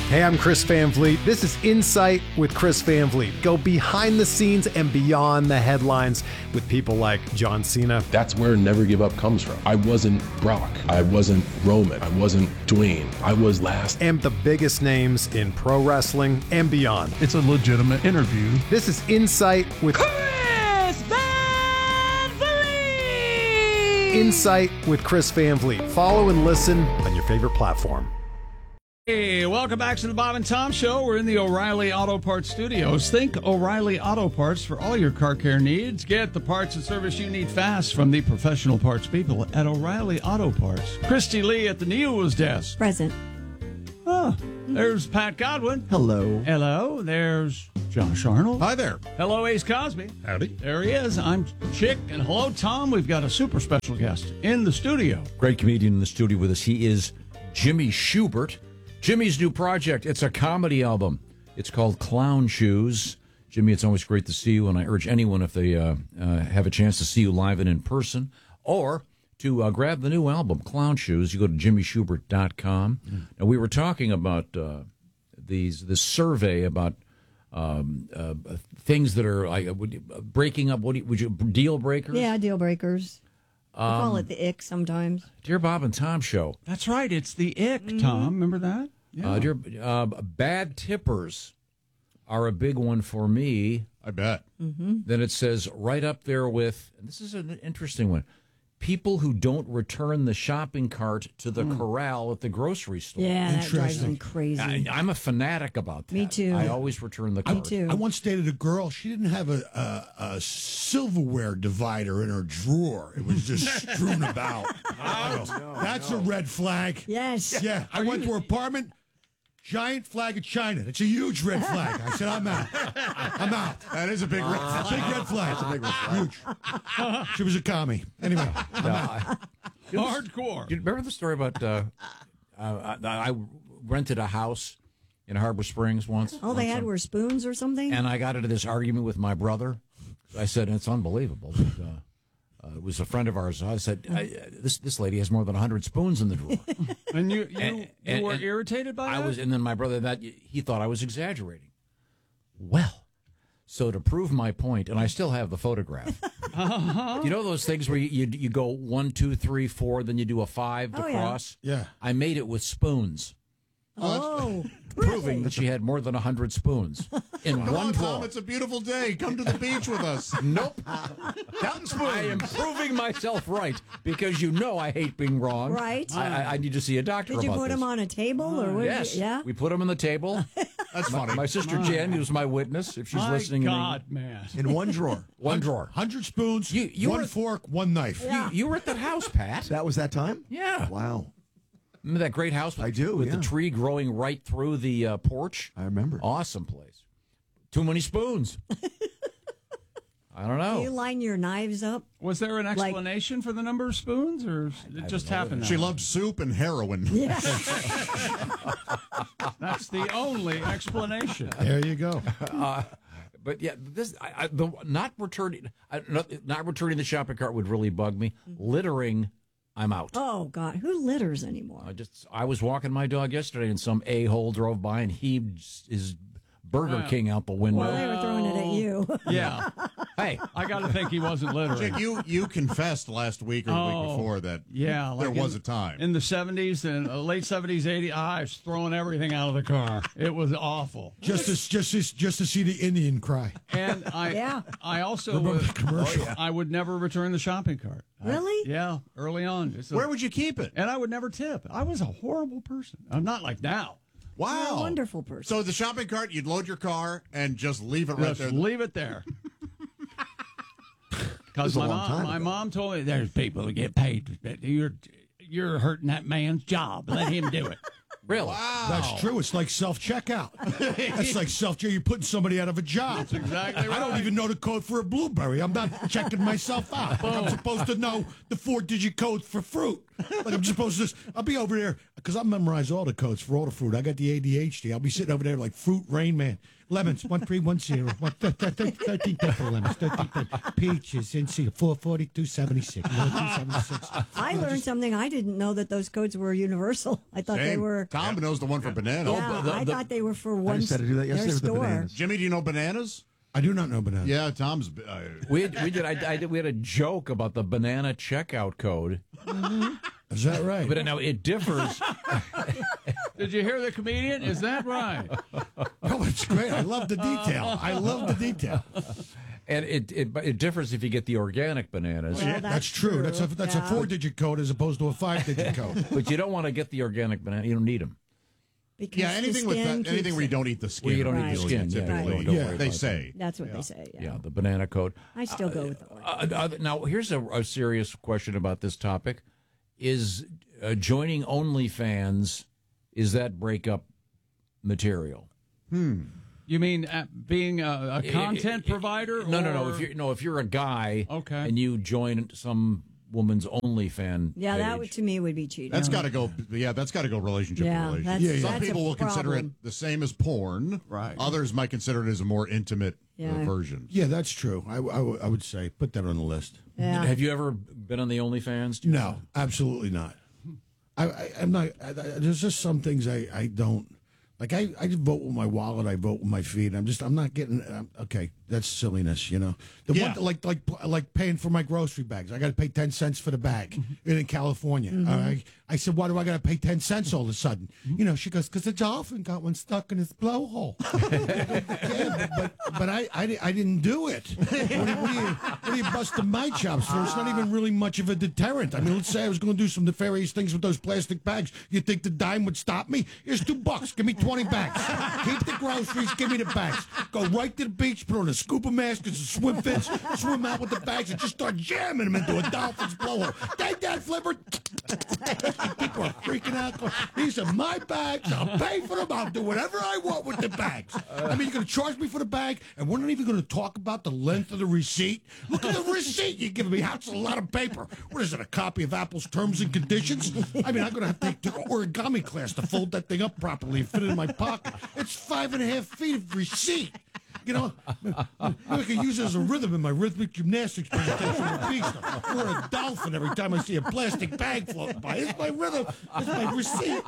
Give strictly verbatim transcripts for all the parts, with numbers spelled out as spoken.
Hey, I'm Chris Van Vliet. This is Insight with Chris Van Vliet. Go behind the scenes and beyond the headlines with people like John Cena. That's where Never Give Up comes from. I wasn't Brock. I wasn't Roman. I wasn't Dwayne. I was last. And the biggest names in pro wrestling and beyond. It's a legitimate interview. This is Insight with Chris Van Vliet. Insight with Chris Van Vliet. Follow and listen on your favorite platform. Hey, welcome back to the Bob and Tom Show. We're in the O'Reilly Auto Parts studios. Think O'Reilly Auto Parts for all your car care needs. Get the parts and service you need fast from the professional parts people at O'Reilly Auto Parts. Christy Lee at the news desk. Present. Oh, there's Pat Godwin. Hello. Hello. There's Josh Arnold. Hi there. Hello, Ace Cosby. Howdy. There he is. I'm Chick. And hello, Tom. We've got a super special guest in the studio. Great comedian in the studio with us. He is Jimmy Schubert. Jimmy's new project, it's a comedy album. It's called Clown Shoes. Jimmy, it's always great to see you, and I urge anyone, if they uh, uh, have a chance to see you live and in person, or to uh, grab the new album, Clown Shoes, you go to jimmy schubert dot com. Mm. Now, we were talking about uh, these this survey about um, uh, things that are like, breaking up, what do you, would you, deal breakers? Yeah, deal breakers. We Um, call it the ick sometimes. Dear Bob and Tom Show. That's right. It's the ick, mm-hmm. Tom. Remember that? Yeah. Uh, dear, uh, bad tippers are a big one for me. I bet. Mm-hmm. Then it says right up there with, and this is an interesting one, people who don't return the shopping cart to the mm. corral at the grocery store. Yeah, that drives me crazy. I, I'm a fanatic about that. Me too. I always return the cart. Me too. I once dated a girl. She didn't have a, a, a silverware divider in her drawer. It was just strewn about. Oh, no, That's no. a red flag. Yes. Yeah. I went to her apartment. Giant flag of China. It's a huge red flag. I said, I'm out. I'm out. That is a big red flag. Big red flag. That's a big red flag. Huge. She was a commie. Anyway. I'm No, out. I- Hardcore. Do you remember the story about uh, uh, I, I rented a house in Harbor Springs once? All they once had on- were spoons or something? And I got into this argument with my brother. I said, it's unbelievable. But, uh, uh, it was a friend of ours. I said, I, uh, this this lady has more than one hundred spoons in the drawer. And you you, And- you and- were and irritated by I that? was, and then my brother, that he thought I was exaggerating. Well, so to prove my point, and I still have the photograph. Uh-huh. You know those things where you, you you go one, two, three, four, then you do a five to Oh, yeah. cross? Yeah. I made it with spoons, Oh, proving that she had more than one hundred spoons in Come one on, drawer. Tom, it's a beautiful day. Come to the beach with us. Nope. Counting spoons. I am proving myself right because you know I hate being wrong. Right. I, I, I need to see a doctor did you about put this. them on a table? or what did Yes. you, Yeah? We put them on the table. That's My, funny. my sister Jen, who's my witness, if she's My listening. in God, man. In one drawer. One drawer. one hundred spoons, You- you one were- fork, one knife. You, you were at that house, Pat. That was that time? Yeah. Wow. Remember that great house with, I do, with yeah. the tree growing right through the uh, porch? I remember. Awesome place. Too many spoons. I don't Do you know. line your knives up? Was there an Like- explanation for the number of spoons, or it just happened? She that way? loved soup and heroin. Yeah. That's the only explanation. There you go. Uh, but yeah, this I, I, the not returning I, not, not returning the shopping cart would really bug me. Littering, I'm out. Oh, God. Who litters anymore? I just I was walking my dog yesterday, and some a hole drove by and heaved his Burger Wow. King out the window. Well, they were throwing it at you. Yeah. Hey, I got to think he wasn't littering. Chick, you, you confessed last week or the Oh, week before that Yeah, there like was in, a time. in the seventies and uh, late seventies, eighties. I was throwing everything out of the car. It was awful. Just to, just, to, just to see the Indian cry. And I, Yeah. I also, Remember uh, the commercial? I would never return the shopping cart. I- Really? yeah, early on. It's a- Where would you keep it? and I would never tip. I was a horrible person. I'm not like now. Wow. You're a wonderful person. So the shopping cart, you'd load your car and just leave it right Just there. leave it there. Because was a my long mom, time my ago. mom told me there's people who get paid. You're you're hurting that man's job. Let him do it. really? Wow. That's true. It's like self-checkout. That's like self-checkout. You're putting somebody out of a job. That's exactly I don't right. even know the code for a blueberry. I'm not checking myself out. Like I'm supposed to know the four-digit code for fruit. Like I'm supposed to just, I'll be over there because I memorize all the codes for all the fruit. I got the A D H D. I'll be sitting over there like fruit rain man. Lemons one three one zero, one thirteen pepper lemons, thirteen peaches, N C four forty two seventy six. I learned something. I didn't know that those codes were universal. I thought they Same. were. Tom knows the one for bananas. Yeah, the- I the- thought they were for one. just had to do that their yesterday with the store. bananas. Jimmy, do you know bananas? I do not know banana. Yeah, Tom's. Uh, We we did. I, I did. We had a joke about the banana checkout code, Is that right? but now it differs. Did you hear the comedian? Is that right? Oh, it's great. I love the detail. I love the detail. And it, it it differs if you get the organic bananas, Well, Yeah, that's, true. That's a that's Yeah. a four digit code as opposed to a five digit code. but you don't want to get the organic banana. You don't need them. Because yeah, the anything with skin that, anything keeps where you it. don't eat the skin. Well, you don't Right. eat the skin. Yeah, Typically, don't, don't Yeah. worry they about say. That's what they say. Yeah. Yeah, the banana code. I still go with the one. Uh, uh, now, here's a, a serious question about this topic: Is uh, joining OnlyFans, is that breakup material? You mean uh, being a, a content It- it- provider? No, no, no. or- If you're no, if you're a guy, Okay. and you join some woman's OnlyFan, Yeah, that page, would, to me would be cheating. That's got to go. Yeah, that's got to go relationship Yeah, to relationship. that's- Yeah, yeah. Some that's people a will consider problem. it the same as porn. Right. Others might consider it as a more intimate uh, Yeah. version. Yeah, that's true. I, I, would- I would say put that on the list. Yeah. Have you ever been on the OnlyFans? No, absolutely not. I, I, I'm not. I, I, there's just some things I, I don't like. I, I just vote with my wallet. I vote with my feet. I'm just. I'm not getting. Um, okay, that's silliness. You know. The Yeah. one like like like paying for my grocery bags. I got to pay ten cents for the bag in California. Mm-hmm. I, I said, why do I got to pay ten cents all of a sudden? You know, she goes, because the dolphin got one stuck in his blowhole. Yeah, but, but but I, I, di- I didn't do it. What are, you, what, are you, what are you busting my chops for? It's not even really much of a deterrent. I mean, let's say I was going to do some nefarious things with those plastic bags. You think the dime would stop me? Here's two bucks. Give me twenty bags. Keep the groceries. Give me the bags. Go right to the beach, put on a scuba mask and some swim fins, swim out with the bags, and just start jamming them into a dolphin's blowhole. Take that, Flipper. People are freaking out. going, These are my bags. I'll pay for them. I'll do whatever I want with the bags. I mean, you're going to charge me for the bag, and we're not even going to talk about the length of the receipt. Look at the receipt you're giving me. That's a lot of paper. What is it, a copy of Apple's terms and conditions? I mean, I'm going to have to take to origami class to fold that thing up properly and fit it in my pocket. It's five and a half feet of receipt. You know, I could use it as a rhythm in my rhythmic gymnastics presentation on the beach. Or a dolphin every time I see a plastic bag floating by. It's my rhythm. It's my receipt.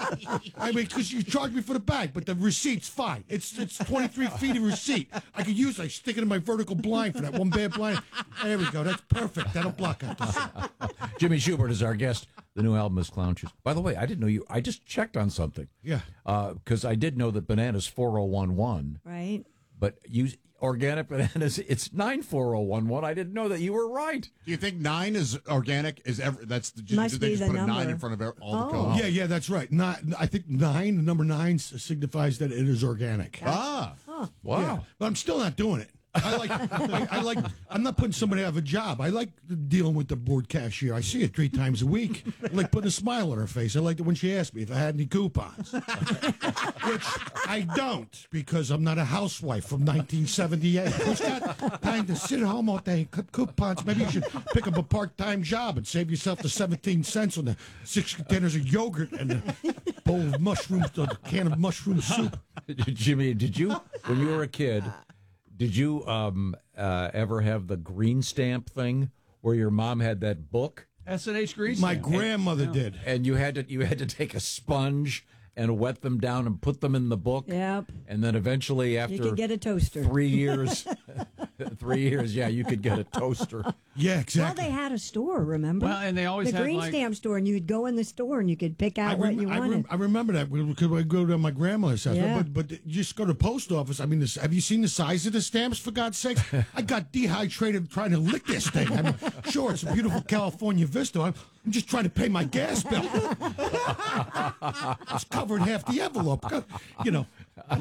I mean, because you charge me for the bag, but the receipt's fine. It's it's twenty-three feet of receipt. I could use it. I stick it in my vertical blind for that one bad blind. There we go. That's perfect. That'll block out the sun. Jimmy Schubert is our guest. The new album is Clown Shoes. By the way, I didn't know you. I just checked on something. Yeah. Because I did know that bananas four oh one one, Right? but you organic bananas it's nine four oh one one. I didn't know that you were right. Do you think nine is organic? Is ever that's the, Must did they be just the put a nine number. in front of all the Oh. codes? Yeah, yeah, that's right. Not, I think nine, the number nine signifies that it is organic. Ah, Wow. Yeah, but I'm still not doing it. I like, I, I like, I'm not putting somebody out of a job. I like dealing with the board cashier. I see it three times a week. I like putting a smile on her face. I liked it when she asked me if I had any coupons, which I don't because I'm not a housewife from nineteen seventy-eight. Who's got time to sit at home all day and cut coupons? Maybe you should pick up a part-time job and save yourself the seventeen cents on the six containers of yogurt and the bowl of mushrooms, the can of mushroom soup. Jimmy, did you, when you were a kid, did you um, uh, ever have the green stamp thing where your mom had that book S and H Grease. My grandmother did. and you had to you had to take a sponge and wet them down and put them in the book? Yep. And then eventually, after You could get a toaster. three years, three years, yeah, you could get a toaster. Yeah, Well, exactly. they had a store, remember? Well, and they always the had, green like- stamp store, and you'd go in the store and you could pick out I, what rem- you I, wanted. rem- I remember that because I go to my grandmother's house. Yeah. But, but you just go to the post office. I mean, this, have you seen the size of the stamps, for God's sake? I got dehydrated trying to lick this thing. I mean, sure, it's a beautiful California vista. I'm, I'm just trying to pay my gas bill. It's covering half the envelope. You know.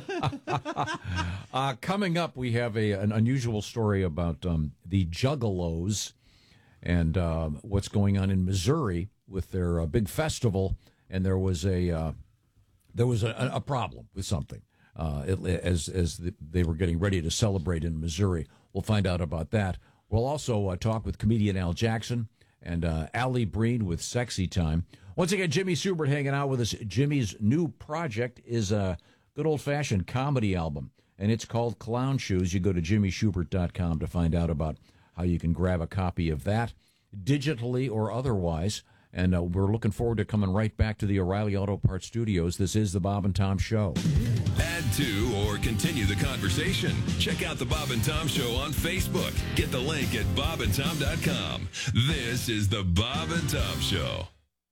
Uh, coming up, we have a an unusual story about um, the Juggalos and uh, what's going on in Missouri with their uh, big festival. And there was a uh, there was a, a problem with something uh, it, as as the, they were getting ready to celebrate in Missouri. We'll find out about that. We'll also uh, talk with comedian Al Jackson and uh, Allie Breen with Sexy Time. Once again, Jimmy Schubert hanging out with us. Jimmy's new project is a good old-fashioned comedy album, and it's called Clown Shoes. You go to jimmy schubert dot com to find out about how you can grab a copy of that, digitally or otherwise. And uh, we're looking forward to coming right back to the O'Reilly Auto Parts Studios. This is the Bob and Tom Show. Add to or continue the conversation. Check out the Bob and Tom Show on Facebook. Get the link at bob and tom dot com. This is the Bob and Tom Show.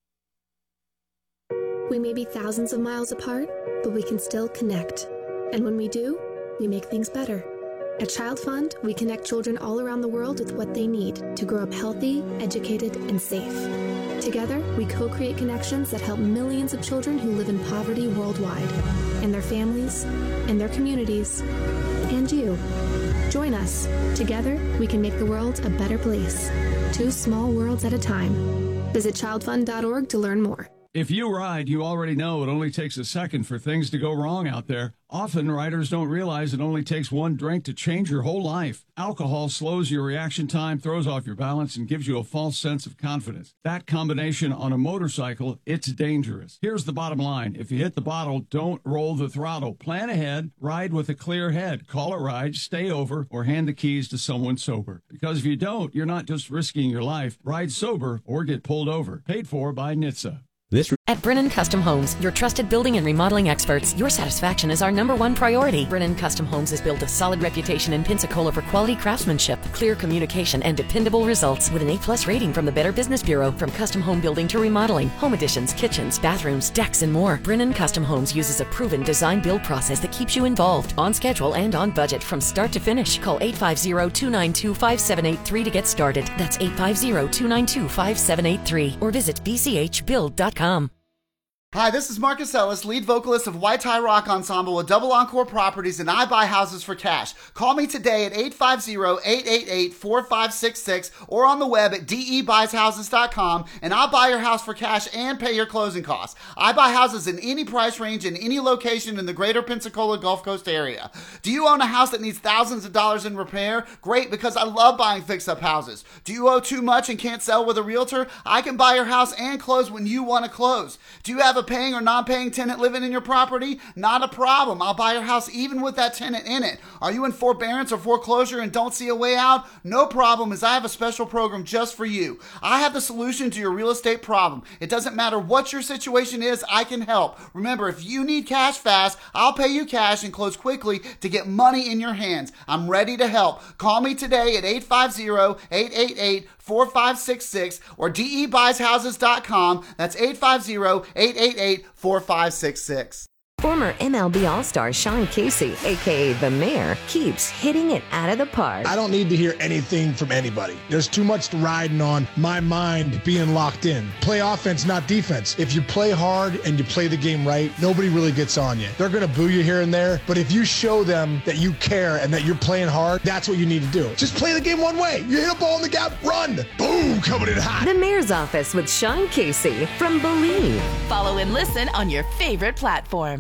We may be thousands of miles apart, but we can still connect. And when we do, we make things better. At Child Fund, we connect children all around the world with what they need to grow up healthy, educated, and safe. Together, we co-create connections that help millions of children who live in poverty worldwide, and their families, and their communities, and you. Join us. Together, we can make the world a better place. Two small worlds at a time. Visit child fund dot org to learn more. If you ride, you already know it only takes a second for things to go wrong out there. Often, riders don't realize it only takes one drink to change your whole life. Alcohol slows your reaction time, throws off your balance, and gives you a false sense of confidence. That combination on a motorcycle, it's dangerous. Here's the bottom line. If you hit the bottle, don't roll the throttle. Plan ahead, ride with a clear head. Call a ride, stay over, or hand the keys to someone sober. Because if you don't, you're not just risking your life. Ride sober or get pulled over. Paid for by N H T S A. This At Brennan Custom Homes, your trusted building and remodeling experts, your satisfaction is our number one priority. Brennan Custom Homes has built a solid reputation in Pensacola for quality craftsmanship, clear communication, and dependable results with an A plus rating from the Better Business Bureau. From custom home building to remodeling, home additions, kitchens, bathrooms, decks, and more, Brennan Custom Homes uses a proven design-build process that keeps you involved, on schedule, and on budget from start to finish. Call eight five zero, two nine two, five seven eight three to get started. That's eight five zero, two nine two, five seven eight three or visit b c h build dot com. Hi, this is Marcus Ellis, lead vocalist of White Tie Rock Ensemble with Double Encore Properties, and I buy houses for cash. Call me today at eight five zero, eight eight eight, four five six six or on the web at d e buys houses dot com, and I'll buy your house for cash and pay your closing costs. I buy houses in any price range in any location in the greater Pensacola Gulf Coast area. Do you own a house that needs thousands of dollars in repair? Great, because I love buying fix-up houses. Do you owe too much and can't sell with a realtor? I can buy your house and close when you want to close. Do you have a paying or non-paying tenant living in your property? Not a problem. I'll buy your house even with that tenant in it. Are you in forbearance or foreclosure and don't see a way out? No problem, as I have a special program just for you. I have the solution to your real estate problem. It doesn't matter what your situation is, I can help. Remember, if you need cash fast, I'll pay you cash and close quickly to get money in your hands. I'm ready to help. Call me today at eight five zero, eight eight eight, four five six six or d e buys houses dot com. That's eight five zero, eight eight eight, four five six six. Former M L B All-Star Sean Casey, a k a. The Mayor, keeps hitting it out of the park. I don't need to hear anything from anybody. There's too much riding on my mind being locked in. Play offense, not defense. If you play hard and you play the game right, nobody really gets on you. They're going to boo you here and there, but if you show them that you care and that you're playing hard, that's what you need to do. Just play the game one way. You hit a ball in the gap, run. Boom, coming in hot. The Mayor's Office with Sean Casey from Believe. Follow and listen on your favorite platform.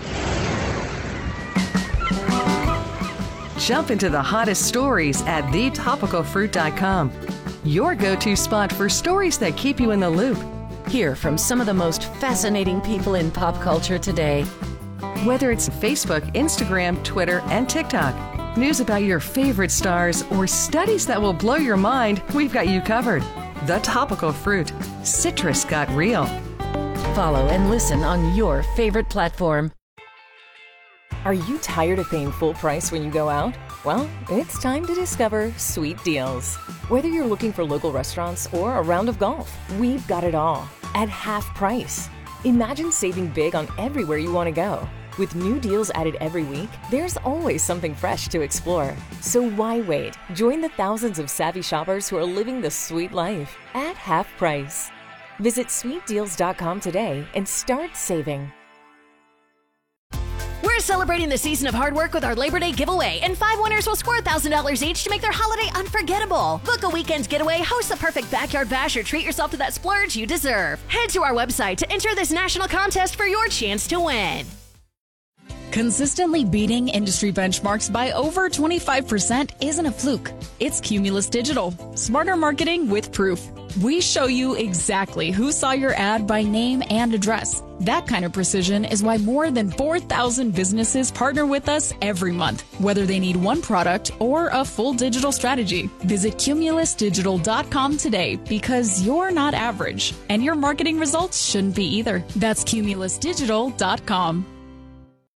Jump into the hottest stories at the topical fruit dot com. Your go-to spot for stories that keep you in the loop. Hear from some of the most fascinating people in pop culture today. Whether it's Facebook, Instagram, Twitter, and TikTok, news about your favorite stars, or studies that will blow your mind, we've got you covered. The Topical Fruit. Citrus got real. Follow and listen on your favorite platform. Are you tired of paying full price when you go out? Well, it's time to discover Sweet Deals. Whether you're looking for local restaurants or a round of golf, we've got it all at half price. Imagine saving big on everywhere you want to go. With new deals added every week, there's always something fresh to explore. So why wait? Join the thousands of savvy shoppers who are living the sweet life at half price. Visit sweet deals dot com today and start saving. We're celebrating the season of hard work with our Labor Day giveaway, and five winners will score one thousand dollars each to make their holiday unforgettable. Book a weekend getaway, host the perfect backyard bash, or treat yourself to that splurge you deserve. Head to our website to enter this national contest for your chance to win. Consistently beating industry benchmarks by over twenty-five percent isn't a fluke. It's Cumulus Digital. Smarter marketing with proof. We show you exactly who saw your ad by name and address. That kind of precision is why more than four thousand businesses partner with us every month, whether they need one product or a full digital strategy. Visit Cumulus Digital dot com today because you're not average, and your marketing results shouldn't be either. That's Cumulus Digital dot com.